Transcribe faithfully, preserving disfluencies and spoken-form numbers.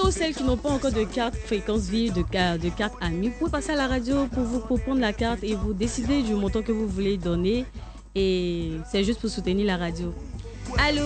ou celles qui n'ont pas encore de carte fréquence vie, de, de carte amie, vous pouvez passer à la radio pour, vous, pour prendre la carte et vous décider du montant que vous voulez donner. Et c'est juste pour soutenir la radio. Allô?